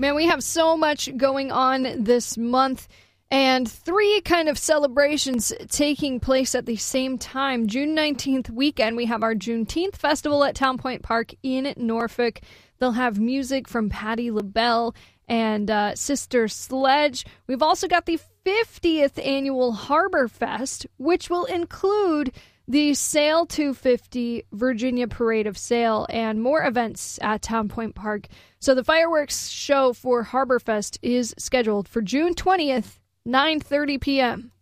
Man, we have so much going on this month, and 3 kind of celebrations taking place at the same time. June 19th weekend, we have our Juneteenth Festival at Town Point Park in Norfolk. They'll have music from Patti LaBelle and Sister Sledge. We've also got the 50th annual Harbor Fest, which will include the Sail 250 Virginia Parade of Sail and more events at Town Point Park. So the fireworks show for Harbor Fest is scheduled for June 20th, 9:30 p.m.